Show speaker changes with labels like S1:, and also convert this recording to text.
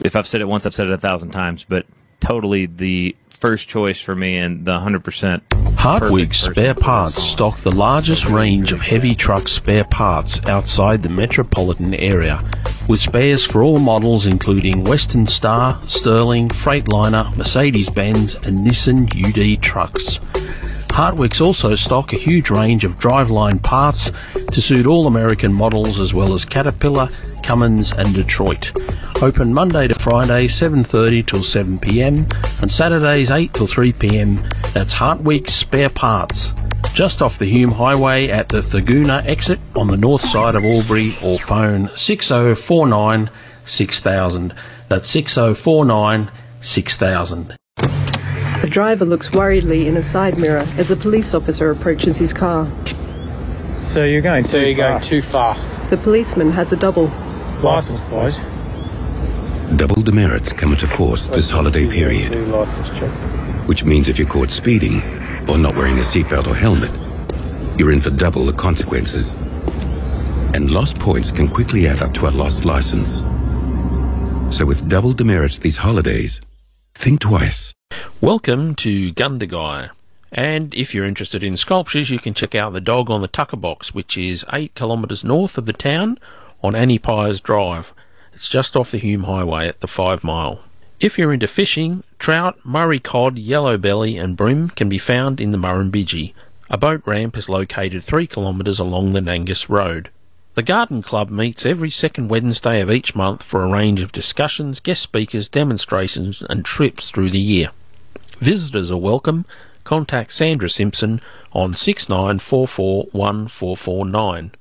S1: if I've said it once, I've said it 1,000 times, but totally the first choice for me and the 100%.
S2: Hartwig Spare Parts stock the largest range of heavy truck spare parts outside the metropolitan area, with spares for all models including Western Star, Sterling, Freightliner, Mercedes-Benz and Nissan UD trucks. Hartwigs also stock a huge range of driveline parts to suit all American models as well as Caterpillar, Cummins and Detroit. Open Monday to Friday 7:30 till 7 p.m. and Saturdays 8 till 3 p.m. That's Hartwig Spare Parts, just off the Hume Highway at the Thurgoona exit on the north side of Albury, or phone 6049 6000. That's 6049 6000.
S3: The driver looks worriedly in a side mirror as a police officer approaches his car.
S4: So you're going too fast.
S3: The policeman has a double.
S4: License, boys.
S5: Double demerits come into force this holiday period, which means if you're caught speeding or not wearing a seatbelt or helmet, you're in for double the consequences. And lost points can quickly add up to a lost license. So with double demerits these holidays, think twice.
S2: Welcome to Gundagai. And if you're interested in sculptures, you can check out the Dog on the Tucker Box, which is 8 kilometres north of the town on Annie Pyers Drive. It's just off the Hume Highway at the 5 Mile. If you're into fishing, trout, Murray cod, yellow belly and bream can be found in the Murrumbidgee. A boat ramp is located 3 kilometres along the Nangus Road. The Garden Club meets every second Wednesday of each month for a range of discussions, guest speakers, demonstrations and trips through the year. Visitors are welcome. Contact Sandra Simpson on 69441449.